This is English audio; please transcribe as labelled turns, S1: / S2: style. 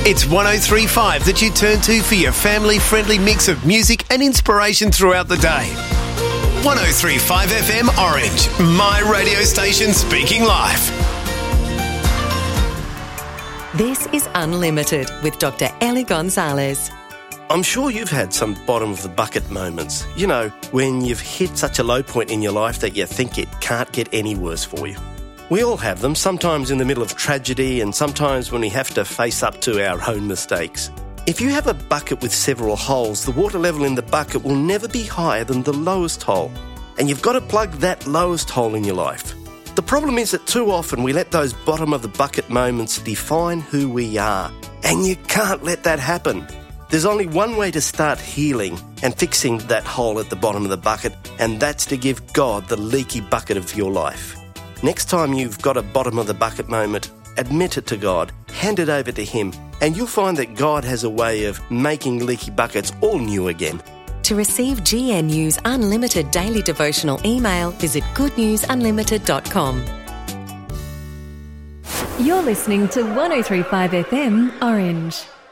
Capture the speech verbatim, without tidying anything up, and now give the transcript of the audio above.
S1: It's one oh three point five that you turn to for your family-friendly mix of music and inspiration throughout the day. one oh three point five F M Orange, my radio station speaking life.
S2: This is Unlimited with Doctor Ellie Gonzalez.
S3: I'm sure you've had some bottom-of-the-bucket moments. You know, when you've hit such a low point in your life that you think it can't get any worse for you. We all have them, sometimes in the middle of tragedy and sometimes when we have to face up to our own mistakes. If you have a bucket with several holes, the water level in the bucket will never be higher than the lowest hole. And you've got to plug that lowest hole in your life. The problem is that too often we let those bottom-of-the-bucket moments define who we are. And you can't let that happen. There's only one way to start healing and fixing that hole at the bottom of the bucket, and that's to give God the leaky bucket of your life. Next time you've got a bottom-of-the-bucket moment, admit it to God, hand it over to Him, and you'll find that God has a way of making leaky buckets all new again.
S2: To receive G N U's Unlimited Daily Devotional email, visit good news unlimited dot com.
S4: You're listening to one oh three point five F M Orange.